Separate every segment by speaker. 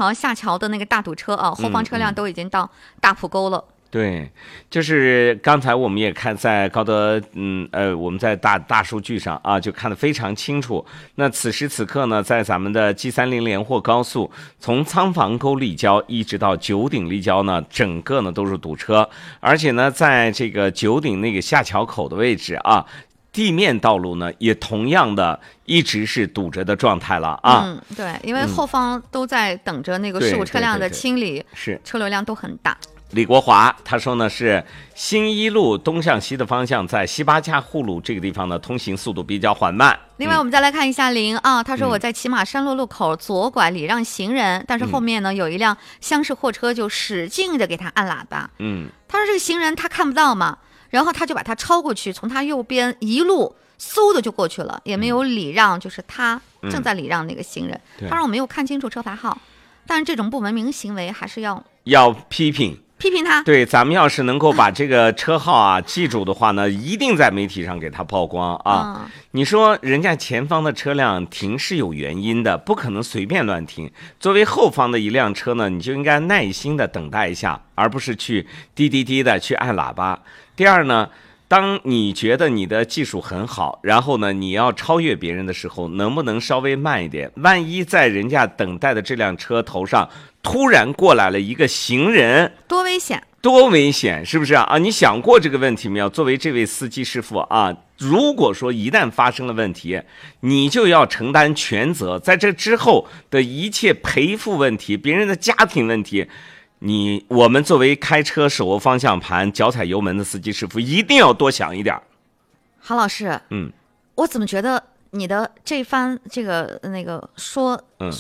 Speaker 1: 桥下桥的那个大堵车啊，后方车辆都已经到大浦沟了。
Speaker 2: 对，就是刚才我们也看在高德，我们在大数据上啊，就看得非常清楚。那此时此刻呢，在咱们的 G30连霍高速，从仓房沟立交一直到九鼎立交呢，整个呢都是堵车，而且呢，在这个九鼎那个下桥口的位置啊，地面道路呢也同样的一直是堵着的状态了啊。
Speaker 1: 对，因为后方都在等着那个事故车辆的清理，
Speaker 2: 是
Speaker 1: 车流量都很大。
Speaker 2: 李国华他说呢，是新一路东向西的方向，在西八架护路这个地方呢，通行速度比较缓慢。
Speaker 1: 另外，我们再来看一下林啊，他说我在骑马山路路口左拐礼让行人，但是后面呢有一辆厢式货车就使劲的给他按喇叭。他说这个行人他看不到嘛，然后他就把他超过去，从他右边一路嗖的就过去了，也没有礼让，就是他正在礼让那个行人。他说我没有看清楚车牌号，但是这种不文明行为还是要
Speaker 2: 批评
Speaker 1: 他。
Speaker 2: 对，咱们要是能够把这个车号啊记住的话呢，一定在媒体上给他曝光啊。你说人家前方的车辆停是有原因的，不可能随便乱停。作为后方的一辆车呢，你就应该耐心的等待一下，而不是去滴滴滴的去按喇叭。第二呢，当你觉得你的技术很好，然后呢你要超越别人的时候，能不能稍微慢一点？万一在人家等待的这辆车头上突然过来了一个行人，
Speaker 1: 多危险，
Speaker 2: 是不是啊？你想过这个问题没有？作为这位司机师傅啊，如果说一旦发生了问题，你就要承担全责，在这之后的一切赔付问题、别人的家庭问题，我们作为开车手握方向盘、脚踩油门的司机师傅，一定要多想一点。
Speaker 1: 郝老师，我怎么觉得你的这番这个那个说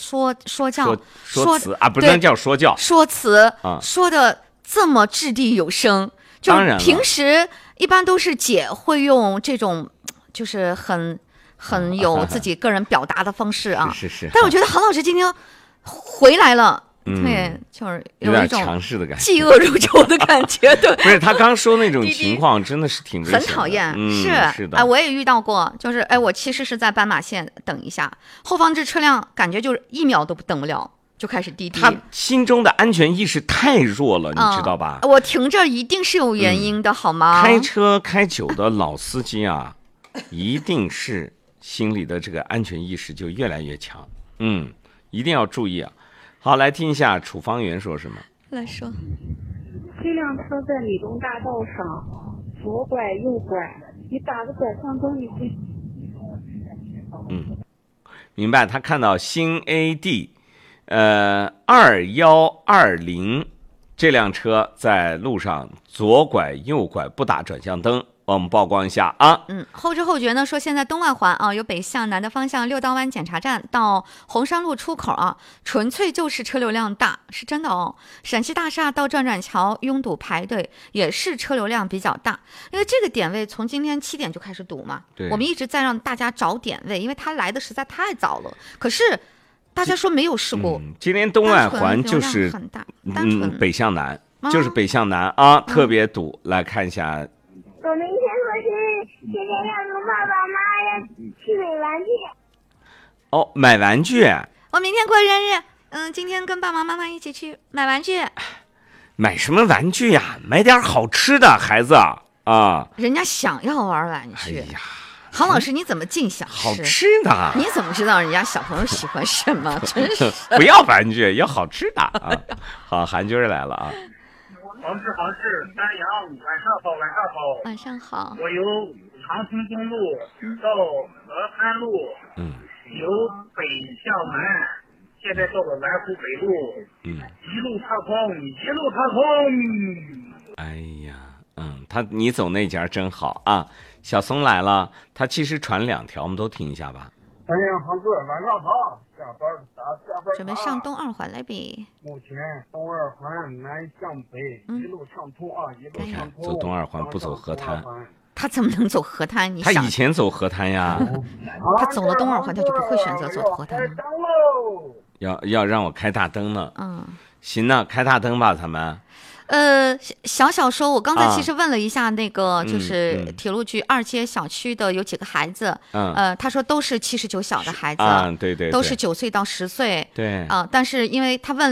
Speaker 2: 辞啊，不能叫说教，
Speaker 1: 说辞说的这么掷地有声。就平时一般都是姐会用这种就是很有自己个人表达的方式啊，
Speaker 2: 是。
Speaker 1: 但我觉得郝老师今天回来了。对，就是
Speaker 2: 有点强势的感觉，
Speaker 1: 嫉恶如仇的感觉。对，
Speaker 2: 不是他刚说那种情况，真的是挺危险的，
Speaker 1: 很讨厌。
Speaker 2: 是的，
Speaker 1: 我也遇到过，就是我其实是在斑马线等一下，后方这车辆感觉就是1秒都等不了，就开始滴滴。
Speaker 2: 他心中的安全意识太弱了，你知道吧？
Speaker 1: 我停这一定是有原因的，好吗？
Speaker 2: 开车开久的老司机啊，一定是心里的这个安全意识就越来越强。一定要注意啊。好，来听一下楚方圆说什么。
Speaker 1: 来说，
Speaker 3: 这辆车在理东大道上左拐右拐，你打个拐向灯你会。
Speaker 2: 明白。他看到新 AD2120这辆车在路上左拐右拐不打转向灯。我们曝光一下啊。
Speaker 1: 后知后觉呢，说现在东外环啊，由北向南的方向六道湾检查站到红山路出口啊，纯粹就是车流量大，是真的哦。陕西大厦到转转桥拥堵排队，也是车流量比较大。因为这个点位从今天7点就开始堵嘛，我们一直在让大家找点位，因为它来的实在太早了。可是大家说没有事故，
Speaker 2: 今天东外环就是
Speaker 1: 很大，
Speaker 2: 北向南，就是北向南啊，特别堵。来看一下。
Speaker 4: 我明天过生日，今天要跟爸爸妈妈去买玩具。
Speaker 2: 买玩具。
Speaker 1: 我明天过生日，今天跟爸爸妈妈一起去买玩具。
Speaker 2: 买什么玩具呀？买点好吃的，孩子啊。
Speaker 1: 人家想要玩玩具。哎呀，郝老师，你怎么净想吃
Speaker 2: 好吃的？
Speaker 1: 你怎么知道人家小朋友喜欢什么？真是
Speaker 2: 不要玩具，要好吃的啊！好，韩军来了啊。
Speaker 5: 好事，丹阳，晚
Speaker 1: 上好。
Speaker 5: 我由长青东路到河滩路，由北向南，现在到了南湖北路，一路畅通。
Speaker 2: 哎呀，你走那家真好啊！小松来了，他其实传2条，我们都听一下吧。
Speaker 5: 丹阳航哥晚上好，下班
Speaker 1: 准备上东2环来比。
Speaker 5: 目前东2环南向北，一路畅通啊，一路畅通。
Speaker 2: 走东2环不走河滩，
Speaker 1: 他怎么能走河滩？
Speaker 2: 他以前走河滩呀。
Speaker 1: 他走了东2环，他就不会选择走河滩了。
Speaker 2: 要让我开大灯了。行呢，开大灯吧，咱们。
Speaker 1: 小说，我刚才其实问了一下那个，就是铁路局2街小区的有几个孩子，他说都是79小的孩子，
Speaker 2: 对，
Speaker 1: 都是9岁到10岁，
Speaker 2: 对，
Speaker 1: 但是因为他问